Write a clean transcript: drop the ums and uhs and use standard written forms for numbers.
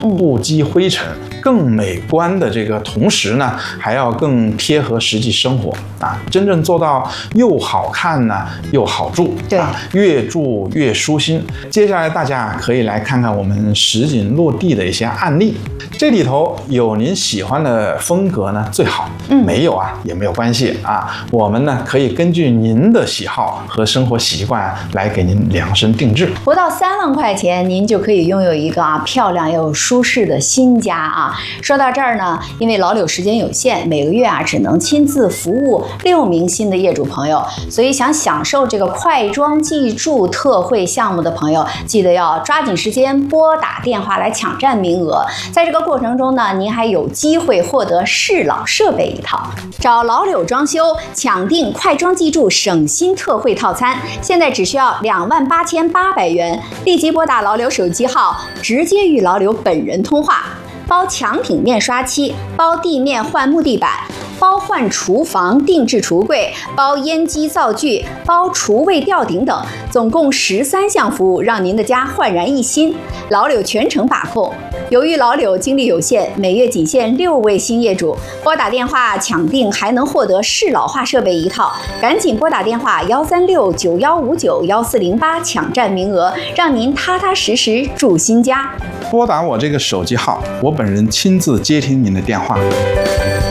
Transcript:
不积灰尘。更美观的这个同时呢，还要更贴合实际生活啊，真正做到又好看呢，又好住， 对， 越住越舒心。接下来大家可以来看看我们实景落地的一些案例，这里头有您喜欢的风格呢最好，没有啊也没有关系啊，我们呢可以根据您的喜好和生活习惯来给您量身定制。 不到3万块钱，您就可以拥有一个漂亮又舒适的新家啊。说到这儿呢，因为老柳时间有限，每个月只能亲自服务6名新的业主朋友，所以想享受这个快装即住特惠项目的朋友，记得要抓紧时间拨打电话来抢占名额。在这个过程中呢，您还有机会获得适老设备一套。找老柳装修抢订快装即住省心特惠套餐，现在只需要28800元，立即拨打老柳手机号，直接与老柳本人通话。包墙体面刷漆，包地面换木地板，包换厨房定制橱柜，包烟机灶具，包厨卫吊顶等，总共13项服务，让您的家焕然一新。老柳全程把控。由于老柳精力有限，每月仅限6位新业主，拨打电话抢订还能获得适老化设备一套，赶紧拨打电话13691591408抢占名额，让您踏踏实实住新家。 拨打我这个手机号，我本人亲自接听您的电话。